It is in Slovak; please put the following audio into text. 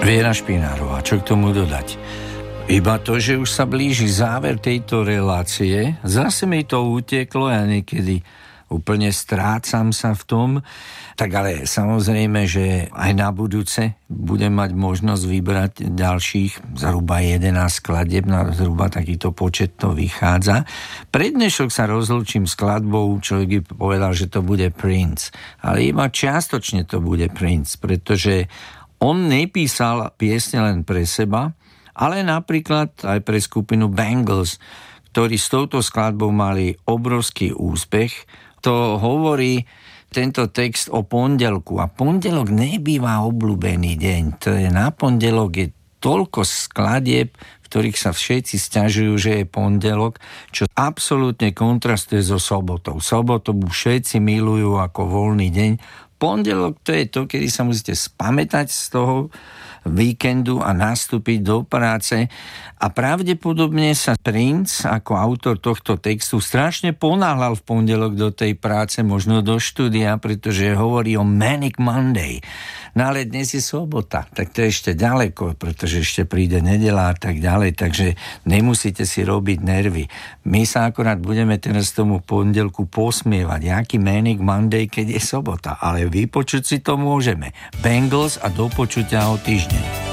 Viera Špinárová, čo k tomu dodať? Iba to, že už sa blíži záver tejto relácie, zase mi to uteklo, ja niekedy úplne strácam sa v tom, tak ale samozrejme, že aj na budúce budem mať možnosť vybrať ďalších zhruba 11 skladieb, na zhruba takýto počet to vychádza. Pre dnešok sa rozlúčim skladbou, človek by povedal, že to bude Prince, ale iba čiastočne to bude Prince, pretože on nepísal piesne len pre seba, ale napríklad aj pre skupinu Bangles, ktorí s touto skladbou mali obrovský úspech. To hovorí tento text o pondelku. A pondelok nebýva obľúbený deň. To je na pondelok je toľko skladieb, v ktorých sa všetci sťažujú, že je pondelok, čo absolútne kontrastuje so sobotou. Sobotu všetci milujú ako voľný deň. Pondelok to je to, kedy sa musíte spamätať z toho víkendu a nastúpiť do práce a pravdepodobne sa Prince ako autor tohto textu strašne ponáhľal v pondelok do tej práce, možno do štúdia, pretože hovorí o Manic Monday. No ale dnes je sobota, tak to je ešte ďaleko, pretože ešte príde nedeľa a tak ďalej, takže nemusíte si robiť nervy. My sa akorát budeme teraz tomu pondelku posmievať, aký Manic Monday, keď je sobota, ale vypočuť si to môžeme. Bangles a do počutia o týždeň.